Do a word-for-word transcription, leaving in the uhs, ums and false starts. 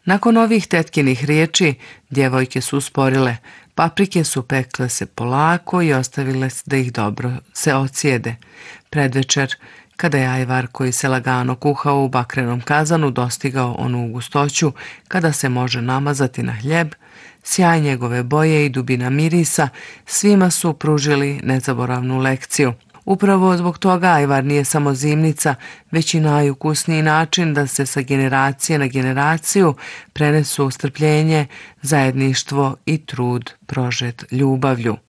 Nakon ovih tetkinih riječi, djevojke su usporile. Paprike su pekle se polako i ostavile da ih dobro se ocijede. Predvečer, kada je ajvar koji se lagano kuhao u bakrenom kazanu dostigao onu gustoću kada se može namazati na hljeb, sjaj njegove boje i dubina mirisa svima su pružili nezaboravnu lekciju. Upravo zbog toga ajvar nije samo zimnica, već i najukusniji način da se sa generacije na generaciju prenesu strpljenje, zajedništvo i trud prožet ljubavlju.